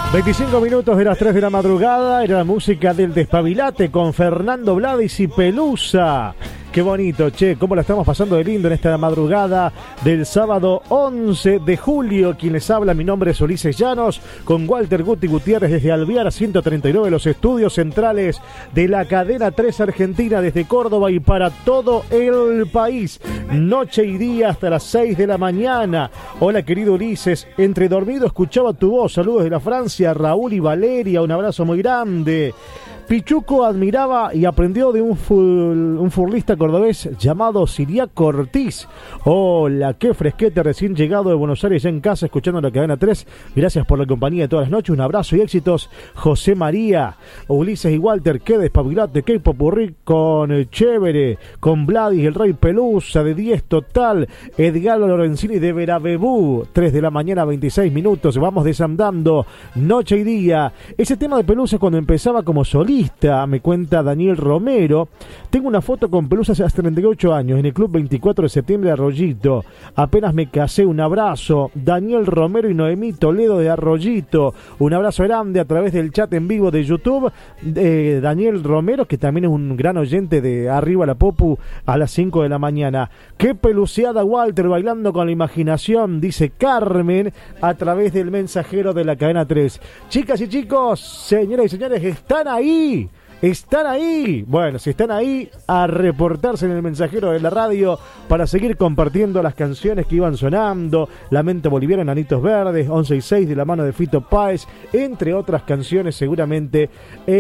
25 minutos de las 3 de la madrugada, era la música del Despabilate con Fernando Blades y Pelusa. Qué bonito, che, cómo la estamos pasando de lindo en esta madrugada del sábado 11 de julio. Quien les habla, mi nombre es Ulises Llanos, con Walter Guti Gutiérrez desde Alvear 139, los estudios centrales de la cadena 3 Argentina, desde Córdoba y para todo el país. Noche y día hasta las 6 de la mañana. Hola, querido Ulises, entre dormido escuchaba tu voz. Saludos de la Francia, Raúl y Valeria, un abrazo muy grande. Pichuco admiraba y aprendió de un furlista cordobés llamado Siriaco Ortiz. Hola, qué fresquete, recién llegado de Buenos Aires, ya en casa, escuchando la cadena 3. Gracias por la compañía de todas las noches. Un abrazo y éxitos, José María, Ulises y Walter. Qué despabilate, qué popurrí con Chévere, con Vladis, el Rey Pelusa, de 10 total. Edgardo Lorenzini de Verabebú, 3 de la mañana, 26 minutos. Vamos desandando, noche y día. Ese tema de Pelusa cuando empezaba como solista, me cuenta Daniel Romero. Tengo una foto con Pelusa hace 38 años en el Club 24 de septiembre de Arroyito. Apenas me casé, un abrazo. Daniel Romero y Noemí Toledo de Arroyito. Un abrazo grande a través del chat en vivo de YouTube. Daniel Romero, que también es un gran oyente de Arriba la Popu a las 5 de la mañana. Qué peluceada, Walter, bailando con la imaginación, dice Carmen a través del mensajero de la cadena 3. Chicas y chicos, señoras y señores, están ahí. ¿Están ahí? Bueno, si están ahí, a reportarse en el mensajero de la radio para seguir compartiendo las canciones que iban sonando. Lamento Boliviano, Enanitos Verdes, 11 y 6 de la mano de Fito Páez, entre otras canciones seguramente.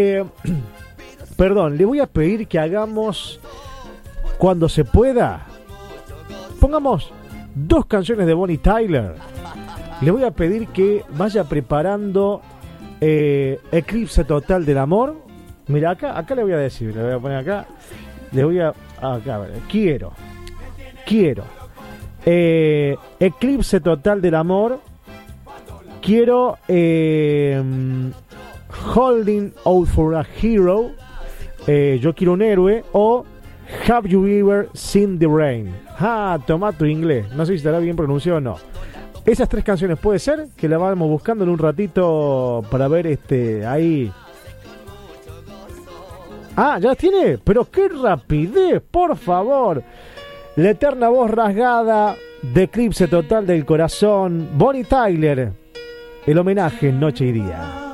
Perdón, le voy a pedir que hagamos, cuando se pueda, pongamos 2 canciones de Bonnie Tyler. Le voy a pedir que vaya preparando Eclipse Total del Amor. Mira, acá le voy a decir, le voy a poner acá, acá, a ver, quiero, Eclipse Total del Amor, quiero Holding Out for a Hero, Yo quiero un héroe, o Have You Ever Seen the Rain. Toma tu inglés, no sé si estará bien pronunciado o no. Esas 3 canciones puede ser que la vamos buscando en un ratito para ver ahí. ¿Ya tiene? Pero qué rapidez, por favor. La eterna voz rasgada de Eclipse Total del Corazón, Bonnie Tyler. El homenaje en Noche y Día.